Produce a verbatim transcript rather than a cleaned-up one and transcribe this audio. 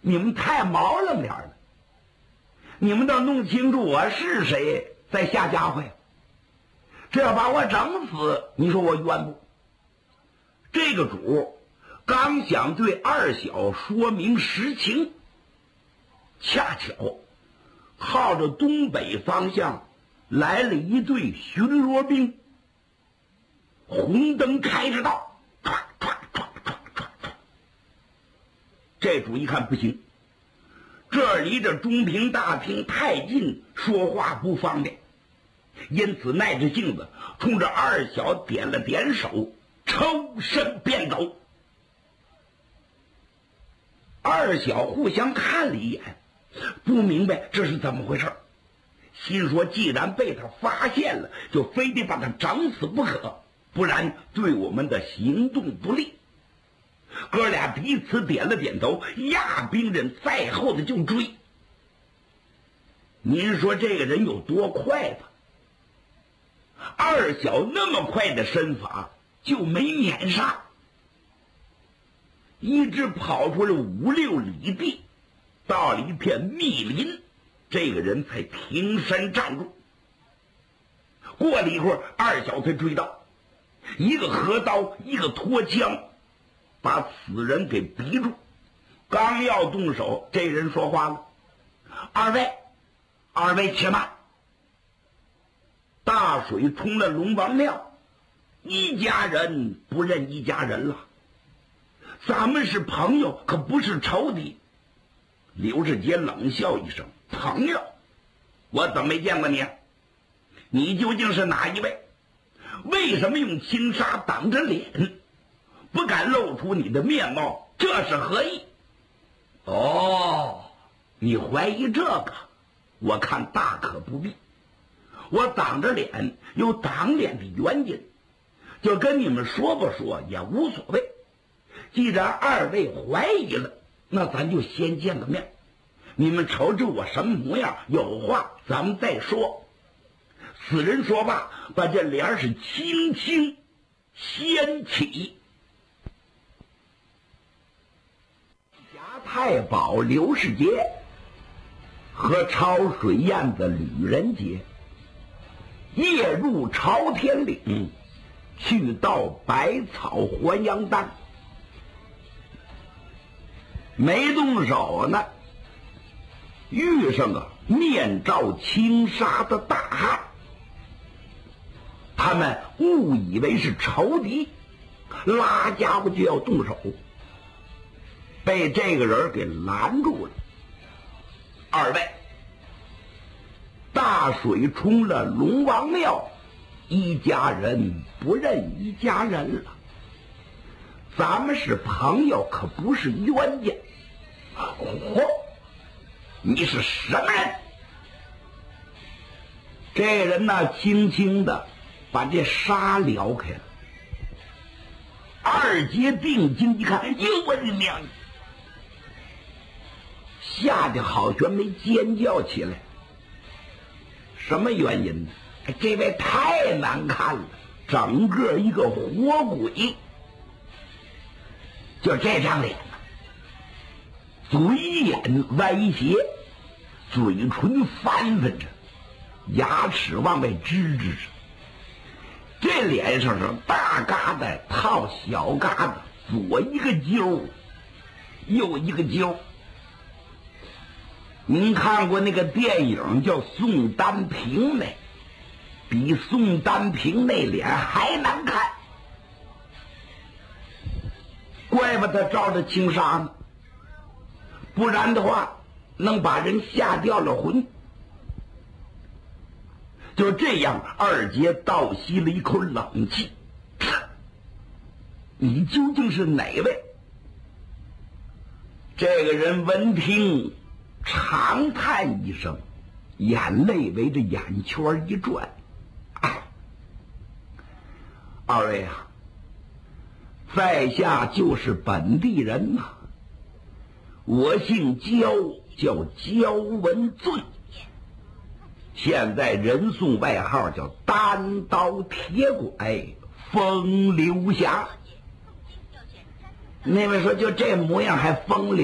你们太毛愣点了，你们倒弄清楚我是谁，再下家伙呀！这要把我整死，你说我冤不？这个主刚想对二小说明实情，恰巧靠着东北方向来了一队巡逻兵，红灯开着道，唰唰唰唰唰唰。这主一看不行，这离着中平大厅太近，说话不方便，因此耐着性子冲着二小点了点手，抽身便走。二小互相看了一眼，不明白这是怎么回事，心说既然被他发现了，就非得把他整死不可，不然对我们的行动不利。哥俩彼此点了点头，亚兵人在后的就追。您说这个人有多快吧？二小那么快的身法就没撵上，一直跑出了五六里地，到了一片密林，这个人才停身站住。过了一会儿，二小才追到，一个合刀，一个拖枪，把此人给逼住。刚要动手，这人说话了：“二位，二位且慢。大水冲了龙王庙，一家人不认一家人了。咱们是朋友，可不是仇敌。”刘世杰冷笑一声：“朋友？我怎么没见过你？你究竟是哪一位？为什么用轻纱挡着脸，不敢露出你的面貌？这是何意？”“哦，你怀疑这个，我看大可不必。我挡着脸有挡脸的原因，就跟你们说不说也无所谓。既然二位怀疑了，那咱就先见个面，你们瞅瞅我什么模样，有话咱们再说。”此人说罢，把这帘是轻轻掀起。贾太保刘世杰和抄水燕子吕仁杰夜入朝天岭，去到百草还阳丹，没动手呢，遇上个面罩轻纱的大汉，他们误以为是仇敌，拉家伙就要动手，被这个人给拦住了。“二位，大水冲了龙王庙，一家人不认一家人了。咱们是朋友，可不是冤家。嚯，你是什么人？”这人呢，轻轻的把这纱撩开了。二姐定睛一看，哟，我的娘！吓得好悬没尖叫起来。什么原因呢？这位太难看了，整个一个活鬼。就这张脸呢，嘴眼歪斜，嘴唇翻翻着，牙齿往外支支着。这脸上是大疙瘩套小疙瘩，左一个揪，右一个揪。您看过那个电影叫《宋丹萍》没？比宋丹萍那脸还难看，怪不得照着轻纱呢，不然的话能把人吓掉了魂。就这样，二姐倒吸了一口冷气：“你究竟是哪位？”这个人闻听长叹一声，眼泪围着眼圈一转：“哎，二位啊，在下就是本地人呐、啊，我姓焦，叫焦文醉，现在人送外号叫单刀铁拐风流侠。”那位说就这模样还风流？